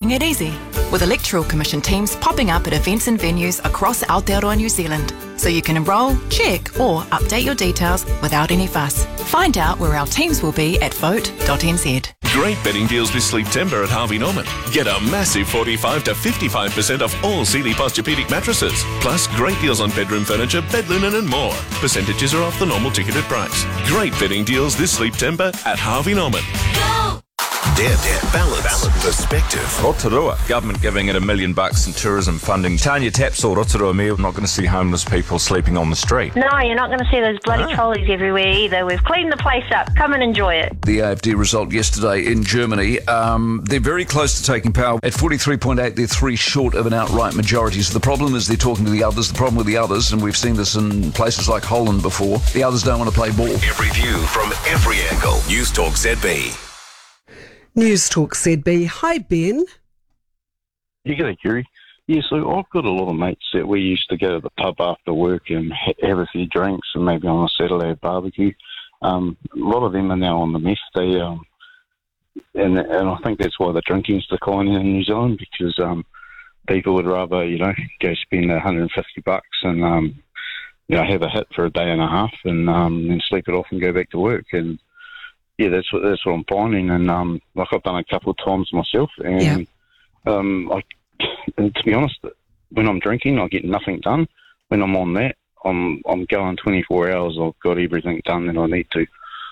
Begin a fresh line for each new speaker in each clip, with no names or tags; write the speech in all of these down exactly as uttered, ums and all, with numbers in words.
making it easy, with Electoral Commission teams popping up at events and venues across Aotearoa New Zealand, so you can enrol, check or update your details without any fuss. Find out where our teams will be at vote dot n z.
Great bedding deals this sleep timber at Harvey Norman. Get a massive forty-five to fifty-five percent off all Sealy Posturepedic mattresses. Plus, great deals on bedroom furniture, bed linen and more. Percentages are off the normal ticketed price. Great bedding deals this sleep timber at Harvey Norman.
Go!
Deb, Deb, balance, balance, perspective.
Rotorua, government giving it a million bucks in tourism funding. Tanya Tapsell, Rotorua Mayor, not going to see homeless people sleeping on the street.
No, you're not going to see those bloody
Ah.
trolleys everywhere either. We've cleaned the place up. Come and enjoy it.
The A F D result yesterday in Germany. Um, they're very close to taking power. At forty-three point eight, they're three short of an outright majority. So the problem is they're talking to the others. The problem with the others, and we've seen this in places like Holland before, the others don't want to play ball.
Every view from every angle. News Talk Z B.
News Talk Z B. Hi, Ben.
You get a Kerry. Yeah, so I've got a lot of mates that we used to go to the pub after work and ha- have a few drinks and maybe on a Saturday barbecue. Um, a lot of them are now on the meth. They, um, and and I think that's why the drinking's declining in New Zealand, because um, people would rather, you know, go spend one hundred fifty bucks and, um, you know, have a hit for a day and a half and um, then sleep it off and go back to work. And yeah, that's what that's what I'm finding, and um, like I've done a couple of times myself, and
Yeah.
um, I, and to be honest, when I'm drinking, I get nothing done. When I'm on that, I'm I'm going twenty-four hours. I've got everything done that I need to.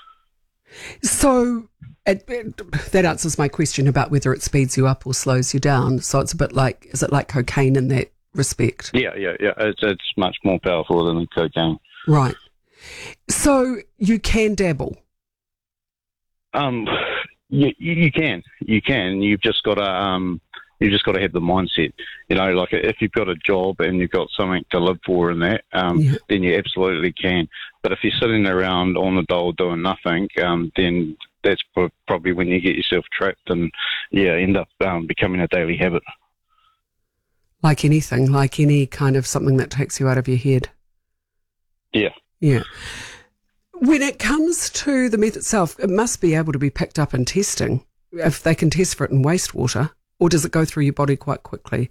So it, it, that answers my question about whether it speeds you up or slows you down. So it's a bit like, is it like cocaine in that respect?
Yeah, yeah, yeah. It's it's much more powerful than cocaine.
Right. So you can dabble.
Um, you, you can, you can. You've just got to, um, you've just got to have the mindset. You know, like if you've got a job and you've got something to live for in that, um,
Yeah.
then you absolutely can. But if you're sitting around on the dole doing nothing, um, then that's pro- probably when you get yourself trapped and yeah, end up um, becoming a daily habit.
Like anything, like any kind of something that takes you out of your head.
Yeah.
Yeah. When it comes to the meth itself, it must be able to be picked up in testing, if they can test for it in wastewater, or does it go through your body quite quickly?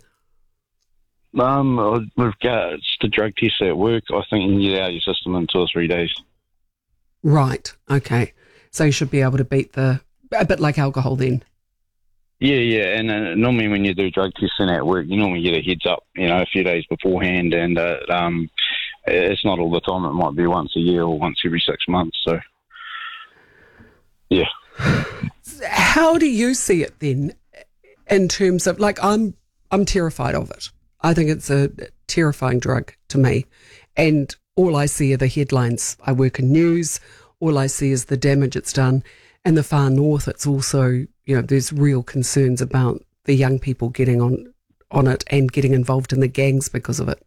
Um, with regards to drug tests at work, I think you can get it out of your system in two or three days.
Right, okay. So you should be able to beat the, a bit like alcohol then.
Yeah, yeah, and uh, normally when you do drug testing at work, you normally get a heads up, you know, a few days beforehand, and uh, um, it's not all the time. It might be once a year or once every six months. So, yeah.
How do you see it then, in terms of, like, I'm I'm terrified of it. I think it's a terrifying drug to me, and all I see are the headlines. I work in news. All I see is the damage it's done. In the far north, it's also, you know, there's real concerns about the young people getting on on it and getting involved in the gangs because of it.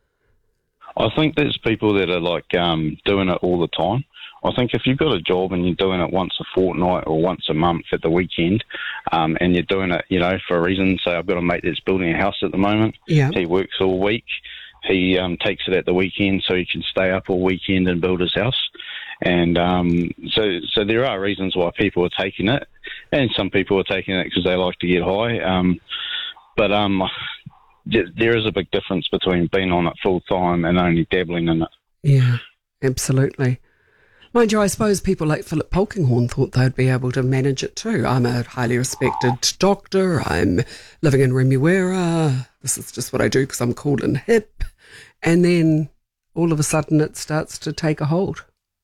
I think there's people that are like um, doing it all the time. I think if you've got a job and you're doing it once a fortnight or once a month at the weekend, um, and you're doing it, you know, for a reason. Say I've got a mate that's building a house at the moment.
Yeah.
He works all week. He um, takes it at the weekend so he can stay up all weekend and build his house. And um, so, so there are reasons why people are taking it, and some people are taking it because they like to get high. Um, but um, there is a big difference between being on it full time and only dabbling in it.
Yeah, absolutely. Mind you, I suppose people like Philip Polkinghorne thought they'd be able to manage it too. I'm a highly respected doctor. I'm living in Remuera. This is just what I do because I'm cool and hip. And then all of a sudden it starts to take a hold.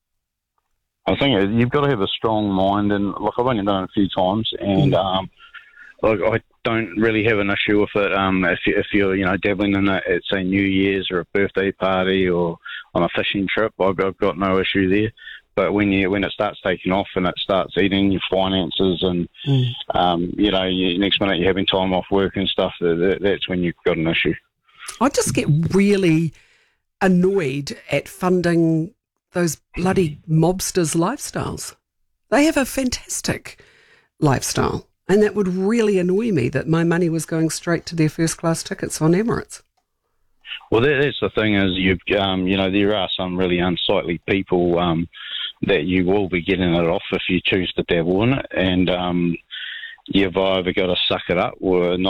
I think you've got to have a strong mind, and like I've only done it a few times, and um, like I don't really have an issue with it. Um, if you, if you're you know dabbling in it at say New Year's or a birthday party or on a fishing trip, I've, I've got no issue there. But when you when it starts taking off and it starts eating your finances, and
Mm.
um, you know you, next minute you're having time off work and stuff, that, that's when you've got an issue.
I just get really annoyed at funding those bloody mobsters' lifestyles. They have a fantastic lifestyle, and that would really annoy me that my money was going straight to their first-class tickets on Emirates.
Well, that, that's the thing is, you um, you know, there are some really unsightly people um, that you will be getting it off if you choose to dabble in it, and um, you've either got to suck it up or not.